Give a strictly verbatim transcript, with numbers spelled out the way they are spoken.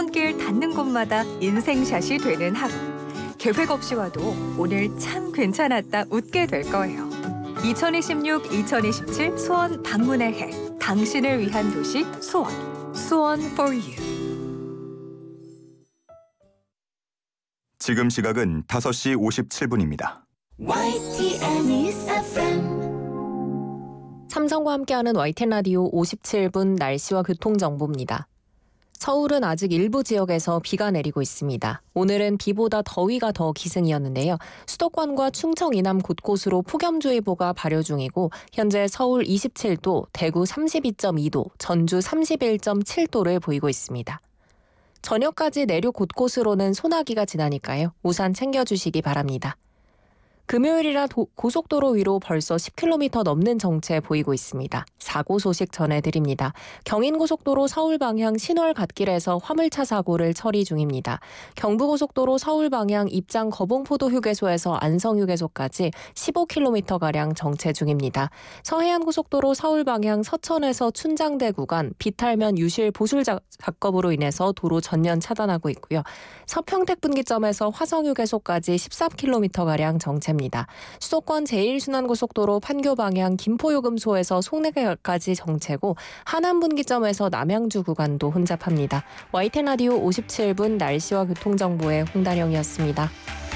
손길 닿는 곳마다 인생샷이 되는 하루. 계획 없이 와도 오늘 참 괜찮았다 웃게 될 거예요. 이천이십육 이천이십칠 수원 방문의 해. 당신을 위한 도시 수원. 수원 for you. 지금 시각은 다섯 시 오십칠 분입니다. 와이티엔 News 에프엠. 삼성과 함께하는 와이티엔 라디오 오십칠 분 날씨와 교통정보입니다. 서울은 아직 일부 지역에서 비가 내리고 있습니다. 오늘은 비보다 더위가 더 기승이었는데요. 수도권과 충청 이남 곳곳으로 폭염주의보가 발효 중이고 현재 서울 이십칠 도, 대구 삼십이 점 이 도, 전주 삼십일 점 칠 도를 보이고 있습니다. 저녁까지 내륙 곳곳으로는 소나기가 지나니까요. 우산 챙겨주시기 바랍니다. 금요일이라 도, 고속도로 위로 벌써 십 킬로미터 넘는 정체 보이고 있습니다. 사고 소식 전해드립니다. 경인고속도로 서울 방향 신월 갓길에서 화물차 사고를 처리 중입니다. 경부고속도로 서울 방향 입장 거봉포도 휴게소에서 안성 휴게소까지 십오 킬로미터가량 정체 중입니다. 서해안고속도로 서울 방향 서천에서 춘장대 구간 비탈면 유실 보술 작업으로 인해서 도로 전면 차단하고 있고요. 서평택 분기점에서 화성 휴게소까지 십삼 킬로미터가량 정체입니다. 수도권 제일 순환고속도로 판교 방향 김포요금소에서 송내까지 정체고 하남 분기점에서 남양주 구간도 혼잡합니다. 와이티엔 라디오 오십칠 분 날씨와 교통정보의 홍다령이었습니다.